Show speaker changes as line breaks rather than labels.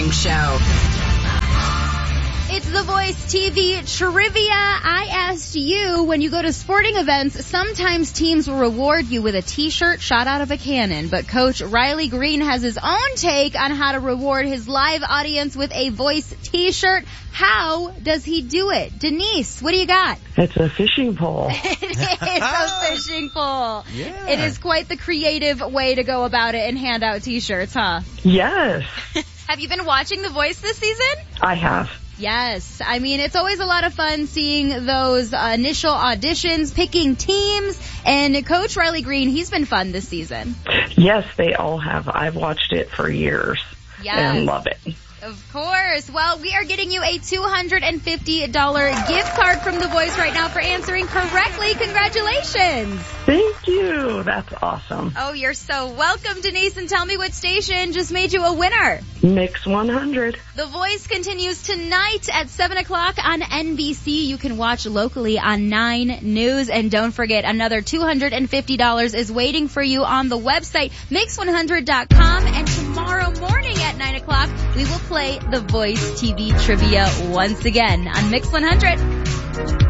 Morning Show.
It's The Voice TV Trivia. I asked you, when you go to sporting events, sometimes teams will reward you with a t-shirt shot out of a cannon, but Coach Riley Green has his own take on how to reward his live audience with a Voice t-shirt. How does he do it? Denise, what do you got?
It's a fishing pole.
It is a fishing pole.
Yeah.
It is quite the creative way to go about it and hand out t-shirts, huh?
Yes,
Have you been watching The Voice this season?
I have.
Yes. I mean, it's always a lot of fun seeing those initial auditions, picking teams, and Coach Riley Green, he's been fun this season.
Yes, they all have. I've watched it for years
Yes.
and love it.
Of course. Well, we are getting you a $250 gift card from The Voice right now for answering correctly. Congratulations.
Thank you. That's awesome.
Oh, you're so welcome, Denise, and tell me what station just made you a winner.
Mix 100.
The Voice continues tonight at 7 o'clock on NBC. You can watch locally on 9 News. And don't forget, another $250 is waiting for you on the website, Mix100.com. And tomorrow morning at 9 o'clock, we will play The Voice TV Trivia once again on Mix 100.